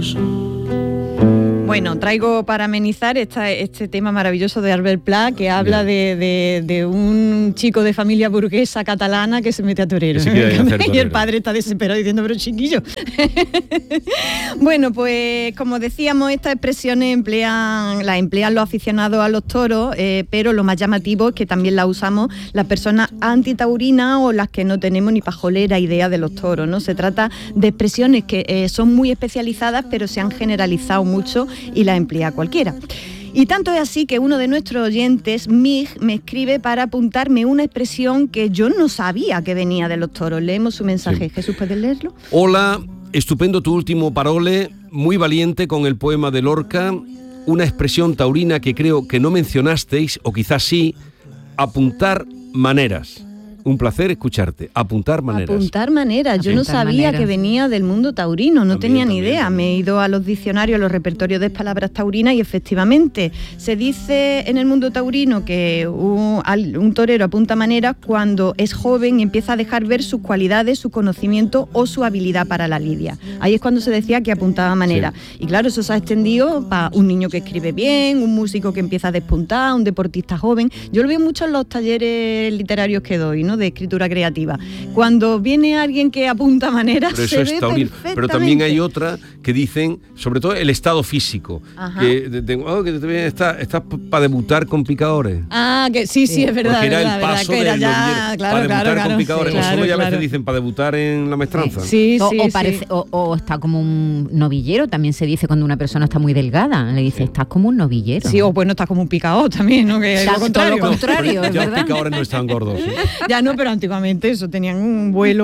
Bueno, traigo para amenizar este tema maravilloso de Albert Pla, que habla de un chico de familia burguesa catalana que se mete a torero. Y el padre está desesperado diciendo, pero chiquillo. Bueno, pues como decíamos, estas expresiones las emplean los aficionados a los toros, pero lo más llamativo es que también las usamos las personas antitaurinas o las que no tenemos ni pajolera idea de los toros, ¿no? Se trata de expresiones que son muy especializadas, pero se han generalizado mucho y la emplea cualquiera. Y tanto es así que uno de nuestros oyentes, Mig, me escribe para apuntarme una expresión que yo no sabía que venía de los toros. Leemos su mensaje. Sí. Jesús, ¿puedes leerlo? Hola, estupendo tu último parole, muy valiente con el poema de Lorca, una expresión taurina que creo que no mencionasteis, o quizás sí, apuntar maneras. Un placer escucharte. Apuntar maneras. Apuntar maneras. Yo no sabía que venía del mundo taurino, no tenía ni idea. Me he ido a los diccionarios, a los repertorios de palabras taurinas y efectivamente se dice en el mundo taurino que un torero apunta maneras cuando es joven y empieza a dejar ver sus cualidades, su conocimiento o su habilidad para la lidia. Ahí es cuando se decía que apuntaba maneras. Sí. Y claro, eso se ha extendido para un niño que escribe bien, un músico que empieza a despuntar, un deportista joven. Yo lo veo mucho en los talleres literarios que doy, ¿no? De escritura creativa. Cuando viene alguien que apunta maneras, se ve perfectamente. Pero también hay otra que dicen, sobre todo el estado físico, que estás para debutar con picadores. Ah, que sí, es verdad. Porque era el paso de para debutar con picadores. Sí, o solo ya a veces dicen para debutar en la maestranza. Sí. O está como un novillero, también se dice cuando una persona está muy delgada. Le dice, estás como un novillero. Sí, o bueno, estás como un picador también, ¿no? Que todo lo contrario, ya los picadores no están gordos. Ya no, pero antiguamente eso, tenían un vuelo.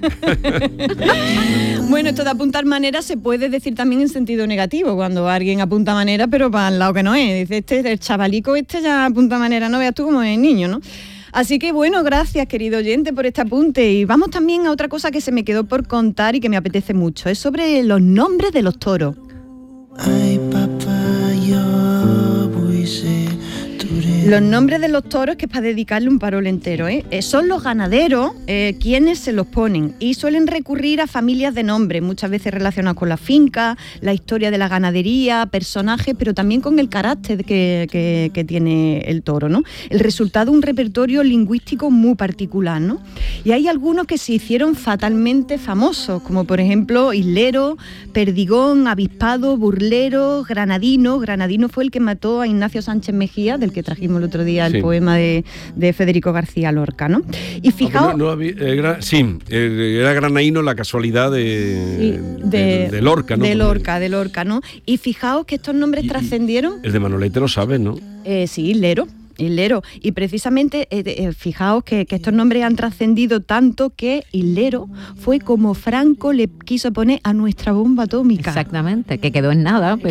Bueno, esto de apuntar maneras se puede decir también en sentido negativo, cuando alguien apunta manera, pero para el lado que no es. Dice, el chavalico ya apunta manera, no veas tú como es niño, ¿no? Así que bueno, gracias querido oyente por este apunte. Y vamos también a otra cosa que se me quedó por contar y que me apetece mucho. Es sobre los nombres de los toros. Ay, papá, yo voy a ser. Los nombres de los toros, que es para dedicarle un parol entero, son los ganaderos quienes se los ponen y suelen recurrir a familias de nombres, muchas veces relacionados con la finca, la historia de la ganadería, personajes, pero también con el carácter que tiene el toro, ¿no? El resultado, un repertorio lingüístico muy particular, ¿no? Y hay algunos que se hicieron fatalmente famosos, como por ejemplo Islero, Perdigón, Avispado, Burlero, Granadino. Granadino fue el que mató a Ignacio Sánchez Mejía, del que trajimos el otro día el poema de Federico García Lorca, ¿no? Y fijaos... Era Granadino la casualidad de Lorca, ¿no? De Lorca, ¿no? Y fijaos que estos nombres trascendieron... El de Manolete lo sabes, ¿no? Sí, Islero. Y precisamente, fijaos que estos nombres han trascendido tanto que Islero fue como Franco le quiso poner a nuestra bomba atómica. Exactamente, que quedó en nada. Pero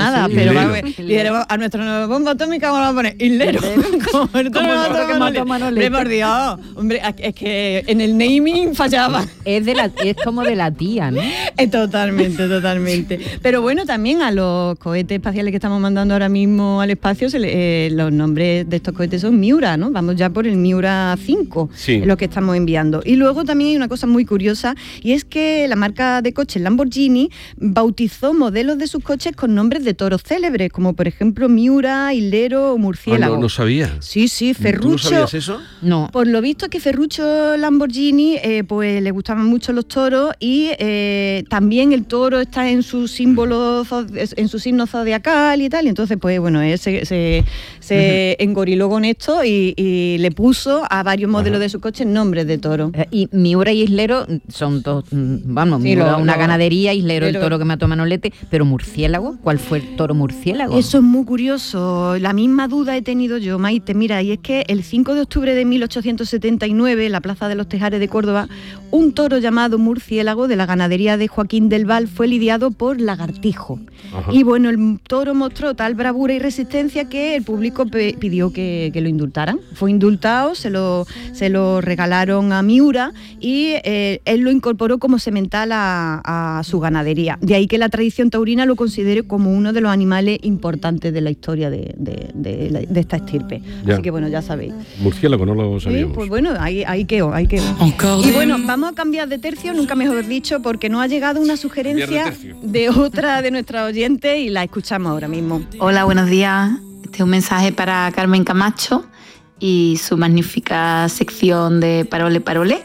a nuestra bomba atómica vamos a poner Islero. Como que mató a Manolete. Por Dios, hombre, es que en el naming fallaba. Es como de la tía, ¿no? Totalmente. Pero bueno, también a los cohetes espaciales que estamos mandando ahora mismo al espacio, los nombres de estos cohetes son Miura, ¿no? Vamos ya por el Miura 5, lo que estamos enviando. Y luego también hay una cosa muy curiosa, y es que la marca de coches Lamborghini bautizó modelos de sus coches con nombres de toros célebres, como por ejemplo Miura, Islero o Murciélago. No sabía. Sí, Ferruccio. ¿Tú no sabías eso? No. Por lo visto que Ferruccio Lamborghini, pues le gustaban mucho los toros y también el toro está en su símbolo, en su signo zodiacal y tal, y entonces pues bueno, se engoriló con esto y le puso a varios modelos de sus coches nombres de toro. Y Miura y Islero son dos, Miura, una ganadería, Islero el toro que mató a Manolete, pero Murciélago, ¿cuál fue el toro murciélago? Eso es muy curioso, la misma duda he tenido yo, Maite, mira, y es que el 5 de octubre de 1879, en la Plaza de los Tejares de Córdoba, un toro llamado Murciélago de la ganadería de Joaquín del Val fue lidiado por Lagartijo. Y bueno, el toro mostró tal bravura y resistencia que el público pidió que lo indultaran. Fue indultado, se lo regalaron a Miura y él lo incorporó como semental a su ganadería. De ahí que la tradición taurina lo considere como uno de los animales importantes de la historia de esta estirpe. Ya. Así que bueno, ya sabéis. Murciélago, no lo sabíamos. Sí, pues bueno, ahí quedó. Y bueno, vamos a cambiar de tercio, nunca mejor dicho, porque nos ha llegado una sugerencia de otra de nuestras oyentes y la escuchamos ahora mismo. Hola, buenos días. Este es un mensaje para Carmen Camacho y su magnífica sección de Parole Parole.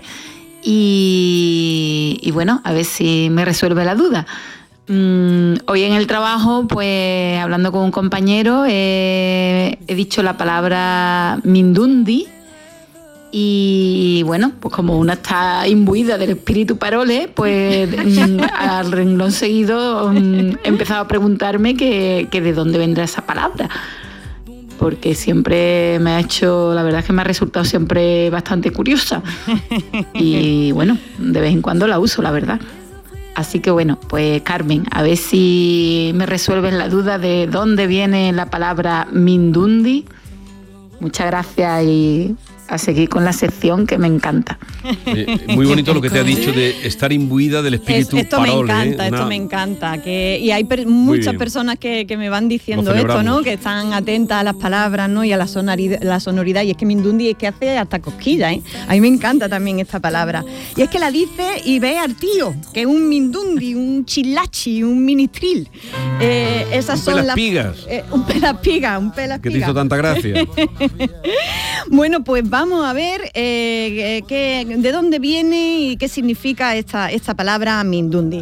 Y bueno, a ver si me resuelve la duda. Hoy en el trabajo, pues hablando con un compañero, he dicho la palabra mindundi. Y bueno, pues como una está imbuida del espíritu Parole, pues al renglón seguido he empezado a preguntarme que de dónde vendrá esa palabra. Porque siempre me ha hecho, la verdad es que me ha resultado siempre bastante curiosa. Y bueno, de vez en cuando la uso, la verdad. Así que bueno, pues Carmen, a ver si me resuelves la duda de dónde viene la palabra mindundi. Muchas gracias y a seguir con la sección que me encanta. Muy bonito lo que te ha dicho de estar imbuida del espíritu Parole. Esto me encanta. Y hay muchas personas que me van diciendo esto, ¿no? Que están atentas a las palabras, ¿no? Y a la sonoridad. Y es que mindundi es que hace hasta cosquillas, ¿eh? A mí me encanta también esta palabra. Y es que la dice y ve al tío, que es un mindundi, un chilachi, un ministril. Esas son las pigas. Un pelaspiga. Que te hizo tanta gracia. Bueno, pues vamos a ver de dónde viene y qué significa esta palabra mindundi.